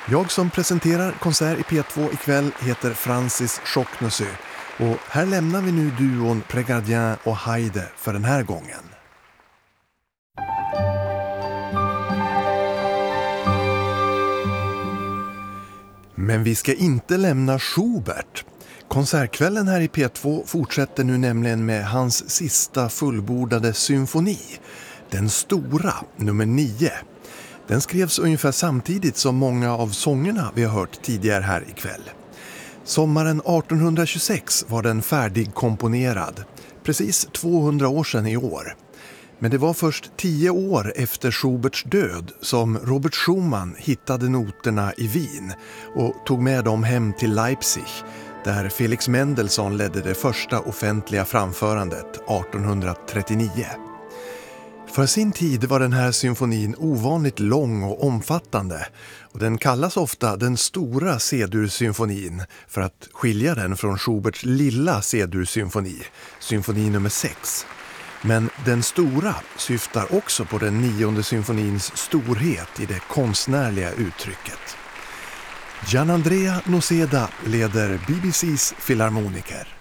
Jag som presenterar konsert i P2 ikväll heter Francis Chocnosy och här lämnar vi nu duon Prégardien och Haydn för den här gången. Men vi ska inte lämna Schubert. Konsertkvällen här i P2 fortsätter nu nämligen med hans sista fullbordade symfoni, den stora, nummer 9. Den skrevs ungefär samtidigt som många av sångerna vi har hört tidigare här ikväll. Sommaren 1826 var den färdigkomponerad, precis 200 år sedan i år. Men det var först 10 år efter Schuberts död som Robert Schumann hittade noterna i Wien och tog med dem hem till Leipzig, där Felix Mendelssohn ledde det första offentliga framförandet 1839. För sin tid var den här symfonin ovanligt lång och omfattande och den kallas ofta den stora C-dur-symfonin för att skilja den från Schuberts lilla C-dur-symfoni, symfoni nummer 6. Men den stora syftar också på den 9:e symfonins storhet i det konstnärliga uttrycket. Gianandrea Noseda leder BBCs filharmoniker.